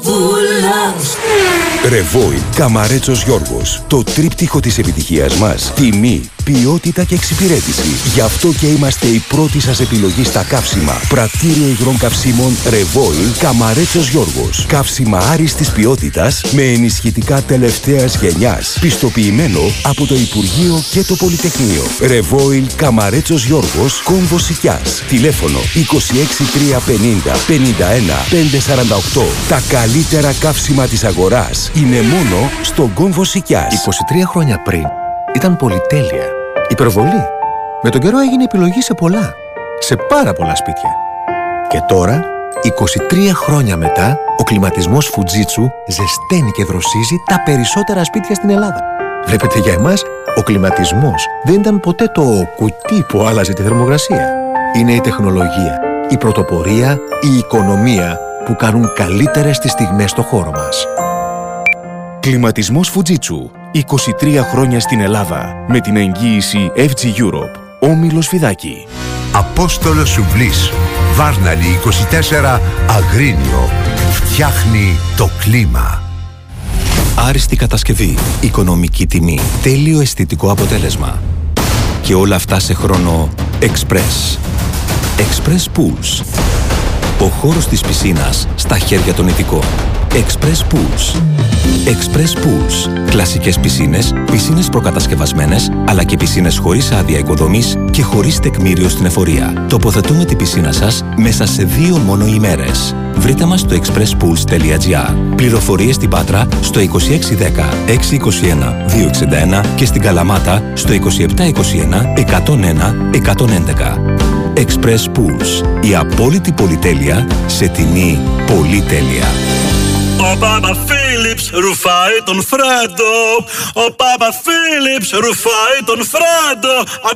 Ρεβόιλ Καμαρέτσος Γιώργος. Το τρίπτυχο της επιτυχίας μας. Τιμή, ποιότητα και εξυπηρέτηση. Γι' αυτό και είμαστε η πρώτη σας επιλογή στα καύσιμα. Πρατήριο υγρών καυσίμων Ρεβόιλ Καμαρέτσος Γιώργος. Καύσιμα άριστης ποιότητας με ενισχυτικά τελευταίας γενιάς. Πιστοποιημένο από το Υπουργείο και το Πολυτεχνείο. Ρεβόιλ Καμαρέτσος Γιώργος, Κόμβο Σικιάς. Τηλέφωνο 26350 51 548. Τα καλύτερα καύσιμα της αγοράς είναι μόνο στον Κόμβο Σικιάς. 23 χρόνια πριν ήταν πολυτέλεια. Υπερβολή. Με τον καιρό έγινε επιλογή σε πολλά. Σε πάρα πολλά σπίτια. Και τώρα, 23 χρόνια μετά, ο κλιματισμός Fujitsu ζεσταίνει και δροσίζει τα περισσότερα σπίτια στην Ελλάδα. Βλέπετε, για εμάς, ο κλιματισμός δεν ήταν ποτέ το κουτί που άλλαζε τη θερμοκρασία. Είναι η τεχνολογία, η πρωτοπορία, η οικονομία που κάνουν καλύτερες τις στιγμές στο χώρο μας. Κλιματισμός Fujitsu. 23 χρόνια στην Ελλάδα. Με την εγγύηση FG Europe. Όμιλος Φιδάκη. Απόστολος Σουβλής. Βάρναλη 24, Αγρίνιο. Φτιάχνει το κλίμα. Άριστη κατασκευή, οικονομική τιμή, τέλειο αισθητικό αποτέλεσμα. Και όλα αυτά σε χρόνο Express. Express Pools. Ο χώρος της πισίνας στα χέρια των ειδικών. Express Pools. Express Pools. Κλασικές πισίνες, πισίνες προκατασκευασμένες, αλλά και πισίνες χωρίς άδεια οικοδομής και χωρίς τεκμήριο στην εφορία. Τοποθετούμε την πισίνα σας μέσα σε 2 μόνο ημέρες. Βρείτε μας στο expresspools.gr. Πληροφορίες στην Πάτρα στο 2610 621 261 και στην Καλαμάτα στο 2721 101 111. Express Pools. Η απόλυτη πολυτέλεια σε τιμή πολυτέλεια. Ο Πάπα Φίλιπς ρουφάει τον Φρέντο. Ο Πάπα Φίλιπς ρουφάει τον Φρέντο.